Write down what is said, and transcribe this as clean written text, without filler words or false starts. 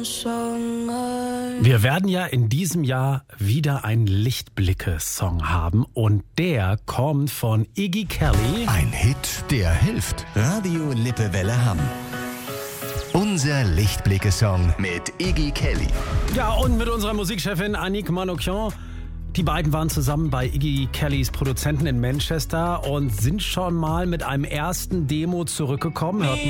Wir werden ja in diesem Jahr wieder einen Lichtblicke-Song haben und der kommt von Iggy Kelly. Ein Hit, der hilft. Radio Lippewelle Hamm. Unser Lichtblicke-Song mit Iggy Kelly. Ja, und mit unserer Musikchefin Annick Manoukian. Die beiden waren zusammen bei Iggy Kellys Produzenten in Manchester und sind schon mal mit einem ersten Demo zurückgekommen. Hört mal.